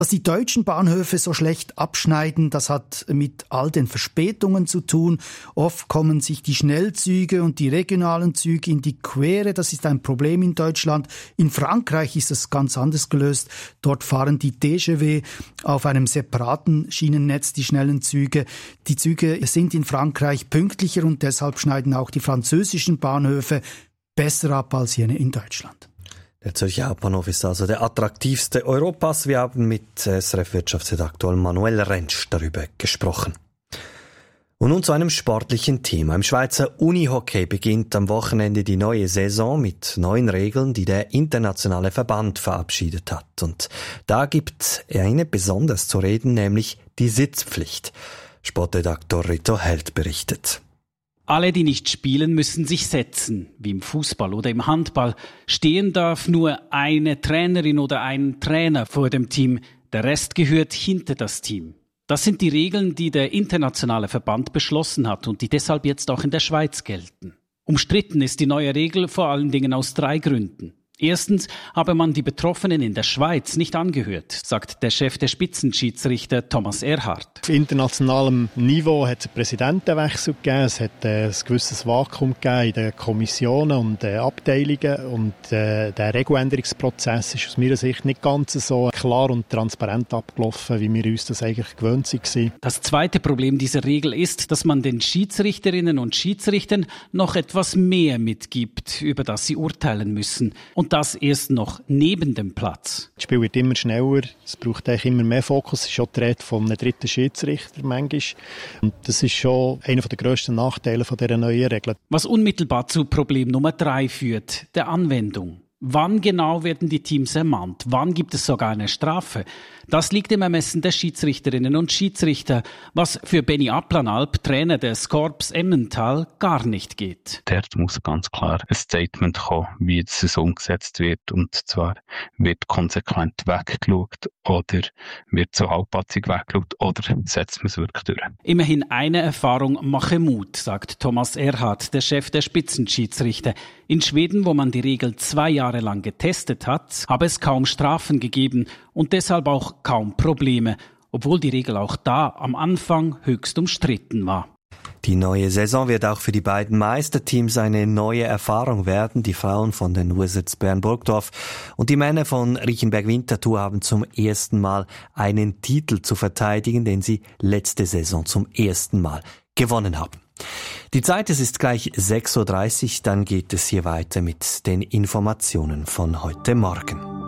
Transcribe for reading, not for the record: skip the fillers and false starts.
Dass die deutschen Bahnhöfe so schlecht abschneiden, das hat mit all den Verspätungen zu tun. Oft kommen sich die Schnellzüge und die regionalen Züge in die Quere. Das ist ein Problem in Deutschland. In Frankreich ist das ganz anders gelöst. Dort fahren die TGV auf einem separaten Schienennetz, die schnellen Züge. Die Züge sind in Frankreich pünktlicher und deshalb schneiden auch die französischen Bahnhöfe besser ab als jene in Deutschland. Der Zürcher Hauptbahnhof ist also der attraktivste Europas. Wir haben mit SRF-Wirtschaftsredaktor Manuel Rentsch darüber gesprochen. Und nun zu einem sportlichen Thema. Im Schweizer Unihockey beginnt am Wochenende die neue Saison mit neuen Regeln, die der internationale Verband verabschiedet hat. Und da gibt eine besonders zu reden, nämlich die Sitzpflicht. Sportredaktor Rito Held berichtet. Alle, die nicht spielen, müssen sich setzen, wie im Fußball oder im Handball. Stehen darf nur eine Trainerin oder ein Trainer vor dem Team. Der Rest gehört hinter das Team. Das sind die Regeln, die der internationale Verband beschlossen hat und die deshalb jetzt auch in der Schweiz gelten. Umstritten ist die neue Regel vor allen Dingen aus 3 Gründen. Erstens habe man die Betroffenen in der Schweiz nicht angehört, sagt der Chef der Spitzenschiedsrichter Thomas Erhardt. Auf internationalem Niveau hat es einen Präsidentenwechsel gegeben, es hat ein gewisses Vakuum gegeben in den Kommissionen und Abteilungen und der Regeländerungsprozess ist aus meiner Sicht nicht ganz so klar und transparent abgelaufen, wie wir uns das eigentlich gewöhnt waren. Das zweite Problem dieser Regel ist, dass man den Schiedsrichterinnen und Schiedsrichtern noch etwas mehr mitgibt, über das sie urteilen müssen. Und das erst noch neben dem Platz. Das Spiel wird immer schneller, es braucht eigentlich immer mehr Fokus. Es ist schon die Rede von einem 3. Schiedsrichter manchmal. Und das ist schon einer der grössten Nachteile dieser neuen Regeln. Was unmittelbar zu Problem Nummer 3 führt, der Anwendung. Wann genau werden die Teams ermahnt? Wann gibt es sogar eine Strafe? Das liegt im Ermessen der Schiedsrichterinnen und Schiedsrichter, was für Benny Applanalp, Trainer des Korps Emmental, gar nicht geht. Dort muss ganz klar ein Statement kommen, wie es umgesetzt wird. Und zwar wird konsequent weggeschaut oder wird so halbpatzig weggeschaut oder setzt man es wirklich durch. Immerhin eine Erfahrung mache Mut, sagt Thomas Erhardt, der Chef der Spitzenschiedsrichter. In Schweden, wo man die Regel 2 Jahre lang getestet hat, habe es kaum Strafen gegeben und deshalb auch kaum Probleme, obwohl die Regel auch da am Anfang höchst umstritten war. Die neue Saison wird auch für die beiden Meisterteams eine neue Erfahrung werden. Die Frauen von den Wizards Bern-Burgdorf und die Männer von Riechenberg-Winterthur haben zum ersten Mal einen Titel zu verteidigen, den sie letzte Saison zum ersten Mal gewonnen haben. Die Zeit, es ist gleich 6.30 Uhr, dann geht es hier weiter mit den Informationen von heute Morgen.